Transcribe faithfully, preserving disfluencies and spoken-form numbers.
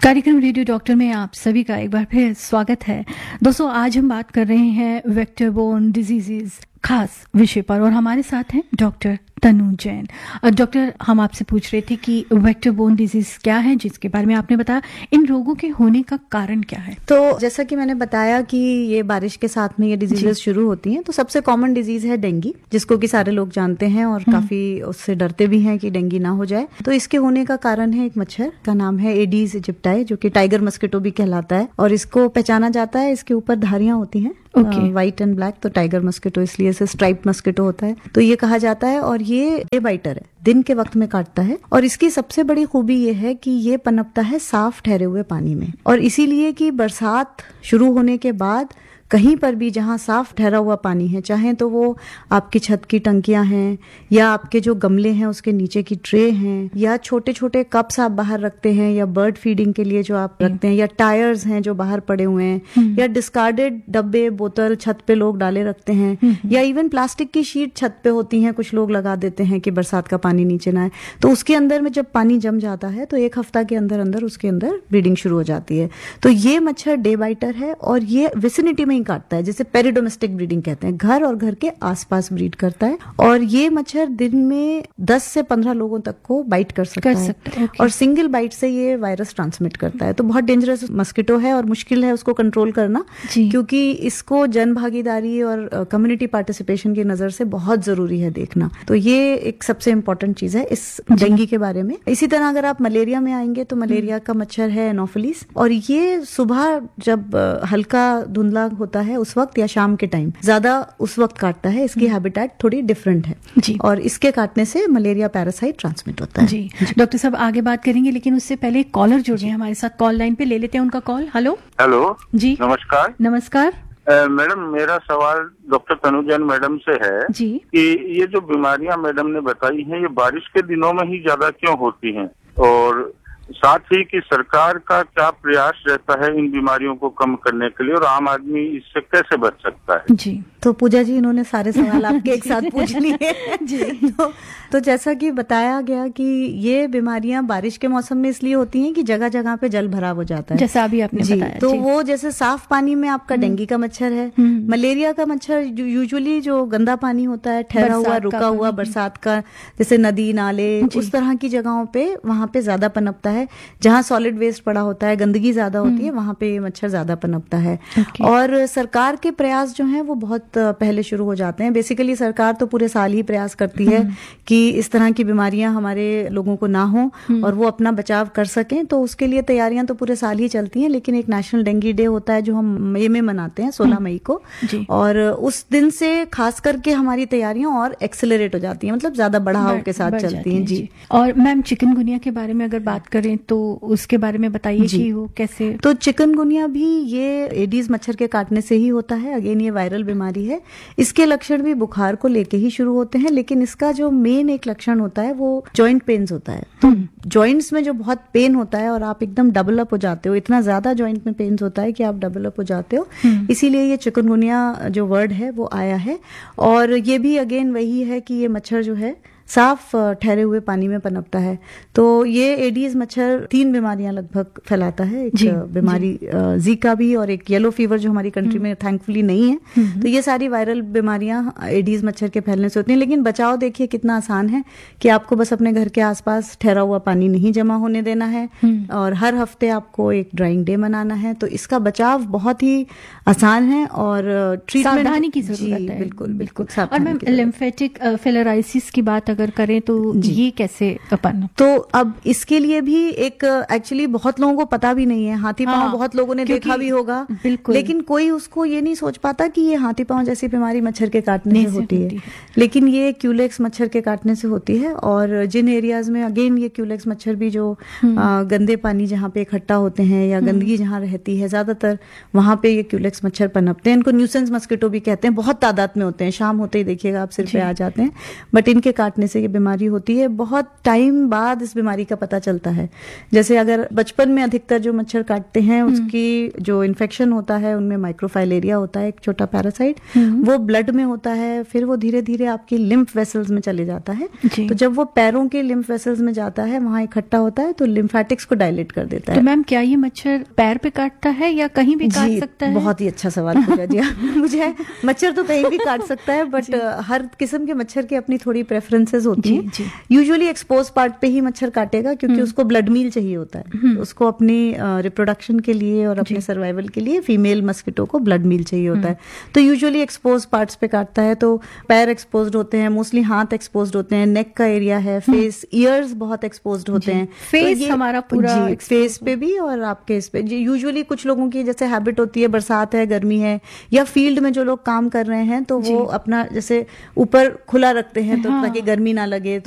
कार्यक्रम radio doctor में आप सभी का एक बार फिर स्वागत है। दोस्तों, आज हम बात कर रहे हैं वेक्टर बोर्न डिजीजेज खास विषय पर और हमारे साथ हैं डॉक्टर तनु जैन। डॉक्टर, हम आपसे पूछ रहे थे कि वेक्टर बोर्न डिजीज क्या है, जिसके बारे में आपने बताया। इन रोगों के होने का कारण क्या है? तो जैसा कि मैंने बताया कि ये बारिश के साथ में ये डिजीजेस शुरू होती हैं, तो सबसे कॉमन डिजीज है डेंगू, जिसको कि सारे लोग जानते हैं और काफी उससे डरते भी हैं कि डेंगू ना हो जाए। तो इसके होने का कारण है एक मच्छर का नाम है एडीज इजिप्टाई, जो कि टाइगर मस्किटो भी कहलाता है। और इसको पहचाना जाता है, इसके ऊपर धारियां होती हैं, व्हाइट एंड ब्लैक, तो टाइगर मस्किटो इसलिए से स्ट्राइप मस्किटो होता है, तो ये कहा जाता है। और ये डे बाइटर है, दिन के वक्त में काटता है। और इसकी सबसे बड़ी खूबी ये है कि ये पनपता है साफ ठहरे हुए पानी में, और इसीलिए कि बरसात शुरू होने के बाद कहीं पर भी जहां साफ ठहरा हुआ पानी है, चाहे तो वो आपकी छत की टंकियां हैं या आपके जो गमले हैं उसके नीचे की ट्रे हैं, या छोटे छोटे कप्स आप बाहर रखते हैं, या बर्ड फीडिंग के लिए जो आप रखते हैं, या टायर्स हैं जो बाहर पड़े हुए हैं, या डिस्कार्डेड डब्बे बोतल छत पे लोग डाले रखते हैं, या इवन प्लास्टिक की शीट छत पे होती हैं, कुछ लोग लगा देते हैं कि बरसात का पानी नीचे ना आए। तो उसके अंदर में जब पानी जम जाता है तो एक हफ्ता के अंदर अंदर उसके अंदर ब्रीडिंग शुरू हो जाती है। तो ये मच्छर डे बाइटर है और ये विसिनिटी में काटता है, जिसे पेरिडोमेस्टिक ब्रीडिंग कहते हैं। घर और घर के आसपास ब्रीड करता है, और ये मच्छर दिन में दस से पंद्रह लोगों तक को बाइट कर सकता कर है, सकता है। Okay. और सिंगल बाइट से ये वायरस ट्रांसमिट करता है। तो बहुत डेंजरस मस्किटो है और मुश्किल है उसको कंट्रोल करना, क्योंकि इसको जन भागीदारी और कम्युनिटी पार्टिसिपेशन की नजर से बहुत जरूरी है देखना। तो ये एक सबसे इंपॉर्टेंट चीज है इस डेंगू के बारे में। इसी तरह अगर आप मलेरिया में आएंगे तो मलेरिया का मच्छर है एनोफिलीज, और ये सुबह जब हल्का धुंधला होता है उस वक्त या शाम के टाइम ज्यादा उस वक्त काटता है। इसकी हैबिटेट थोड़ी डिफरेंट है जी, और इसके काटने से मलेरिया पैरासाइट ट्रांसमिट होता है। जी, डॉक्टर साहब आगे बात करेंगे, लेकिन उससे पहले कॉलर जुड़ गए हमारे साथ कॉल लाइन पे। ले लेते हैं उनका कॉल। हेलो हेलो जी, नमस्कार। नमस्कार मैडम, मेरा सवाल डॉक्टर तनु जैन मैडम से है जी कि ये जो बीमारियां मैडम ने बताई हैं, ये बारिश के दिनों में ही ज्यादा क्यों होती हैं, और साथ ही कि सरकार का क्या प्रयास रहता है इन बीमारियों को कम करने के लिए, और आम आदमी इससे कैसे बच सकता है? जी, तो पूजा जी इन्होंने सारे सवाल आपके एक साथ पूछ लिए जी। तो, तो जैसा कि बताया गया कि ये बीमारियां बारिश के मौसम में इसलिए होती हैं कि जगह जगह पे जल भराव हो जाता है, जैसा अभी आपने जी, बताया। तो जी। वो जैसे साफ पानी में आपका डेंगू का मच्छर है, मलेरिया का मच्छर यूजुअली जो गंदा पानी होता है, ठहरा हुआ रुका हुआ बरसात का, जैसे नदी नाले उस तरह की जगहों पे वहां पे ज्यादा पनपता है। जहां सॉलिड वेस्ट पड़ा होता है, गंदगी ज्यादा होती है, वहां पे मच्छर ज्यादा पनपता है। और सरकार के प्रयास जो हैं वो बहुत पहले शुरू हो जाते हैं। बेसिकली सरकार तो पूरे साल ही प्रयास करती है कि इस तरह की बीमारियां हमारे लोगों को ना हो और वो अपना बचाव कर सकें। तो उसके लिए तैयारियां तो पूरे साल ही चलती हैं, लेकिन एक नेशनल डेंगू डे होता है जो हम मई में मनाते हैं, सोलह मई को, और उस दिन से खास करके हमारी तैयारियां और एक्सेलरेट हो जाती हैं, मतलब ज्यादा बढ़ाव के साथ चलती हैं। जी, और मैम चिकनगुनिया के बारे में अगर बात करें तो उसके बारे में बताइए कि वो कैसे? तो चिकनगुनिया भी ये एडीज मच्छर के काटने से ही होता है। अगेन ये वायरल बीमारी है। इसके लक्षण भी बुखार को लेके ही शुरू होते हैं, लेकिन इसका जो मेन एक लक्षण होता है वो जॉइंट पेन्स होता है। तो जॉइंट्स में जो बहुत पेन होता है और आप एकदम डबल अप हो जाते हो, इतना ज्यादा जॉइंट में पेन्स होता है कि आप डबल अप हो जाते हो, इसीलिए ये चिकनगुनिया जो वर्ड है वो आया है। और ये भी अगेन वही है कि ये मच्छर जो है साफ ठहरे हुए पानी में पनपता है। तो ये एडीज मच्छर तीन बीमारियां लगभग फैलाता है, एक बीमारी जीका भी और एक येलो फीवर जो हमारी कंट्री में थैंकफुली नहीं है। तो ये सारी वायरल बीमारियां एडीज मच्छर के फैलने से होती हैं। लेकिन बचाव देखिए कितना आसान है कि आपको बस अपने घर के आसपास ठहरा हुआ पानी नहीं जमा होने देना है, और हर हफ्ते आपको एक ड्राइंग डे मनाना है। तो इसका बचाव बहुत ही आसान है और ट्रीटमेंट सावधानी की जरूरत है। बिल्कुल बिल्कुल। और मैम लिम्फेटिक फिलराइसिस की बात अगर करें तो ये कैसे अपन? तो अब इसके लिए भी एक एक्चुअली बहुत लोगों को पता भी नहीं है। हाथी पांव हाँ, बहुत लोगों ने देखा भी होगा, लेकिन कोई उसको ये नहीं सोच पाता कि ये हाथी पांव जैसी बीमारी मच्छर के काटने से होती है। लेकिन ये क्यूलेक्स मच्छर के काटने से होती है। और जिन एरियाज में अगेन ये क्यूलेक्स मच्छर भी जो आ, गंदे पानी जहाँ पे इकट्ठा होते हैं या गंदगी जहाँ रहती है, ज्यादातर वहां पे ये क्यूलेक्स मच्छर पनपते हैं। इनको न्यूसेंस मस्किटो भी कहते हैं, बहुत तादाद में होते हैं। शाम होते ही देखिएगा आप सिर पे आ जाते हैं, बट इनके काटने से ये बीमारी होती है। बहुत टाइम बाद इस बीमारी का पता चलता है। जैसे अगर बचपन में अधिकतर जो मच्छर काटते हैं उसकी जो इन्फेक्शन होता है उनमें माइक्रोफाइलेरिया होता है, एक छोटा पैरासाइट, वो ब्लड में होता है, फिर वो धीरे धीरे आपकी लिम्फ वेसल्स में चले जाता है। तो जब वो पैरों के लिम्फ वेसल्स में जाता है, वहां इकट्ठा होता है, तो लिम्फेटिक्स को डायलेट कर देता है। तो मैम क्या ये मच्छर पैर पे काटता है या कहीं भी काट सकता है? बहुत ही अच्छा सवाल पूछा जी। मुझे मच्छर तो कहीं भी काट सकता है, बट हर किस्म के मच्छर की अपनी थोड़ी प्रेफरेंसेस होती है। यूजुअली एक्सपोज पार्ट पे ही मच्छर काटेगा, क्योंकि उसको ब्लड मील चाहिए होता है। उसको अपनी रिप्रोडक्शन के लिए और अपने सर्वाइवल के लिए फीमेल मस्किटो को ब्लड मील चाहिए होता है। तो यूजुअली एक्सपोज पार्ट्स पे काटता है। तो पैर एक्सपोज्ड होते हैं, मोस्टली हाथ एक्सपोज्ड होते हैं, नेक का एरिया है, फेस, ईयर्स बहुत एक्सपोज्ड होते हैं। फेस तो हमारा पूरा फेस पे भी और आपके इस पे। यूजुअली कुछ लोगों की जैसे हैबिट होती है, बरसात है, गर्मी है, या फील्ड में जो लोग काम कर रहे हैं तो वो अपना जैसे ऊपर खुला रखते हैं तो ताकि गर्मी ना लगे।